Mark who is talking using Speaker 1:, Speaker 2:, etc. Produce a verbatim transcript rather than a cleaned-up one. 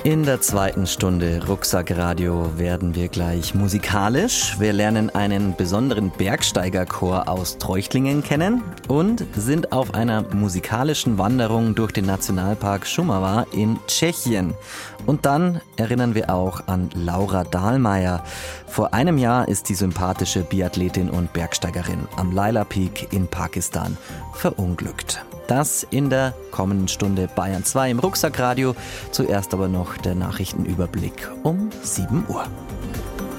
Speaker 1: In der zweiten Stunde Rucksackradio werden wir gleich musikalisch. Wir lernen einen besonderen Bergsteigerchor aus Treuchtlingen kennen und sind auf einer musikalischen Wanderung durch den Nationalpark Šumava in Tschechien. Und dann erinnern wir auch an Laura Dahlmeier. Vor einem Jahr ist die sympathische Biathletin und Bergsteigerin am Laila Peak in Pakistan verunglückt. Das in der kommenden Stunde Bayern zwei im Rucksackradio. Zuerst aber noch der Nachrichtenüberblick um sieben Uhr.